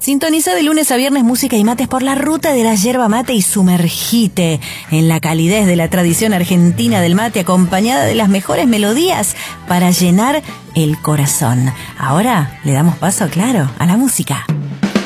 Sintoniza de lunes a viernes música y mates por la ruta de la yerba mate y sumergite en la calidez de la tradición argentina del mate, acompañada de las mejores melodías para llenar el corazón. Ahora le damos paso, claro, a la música.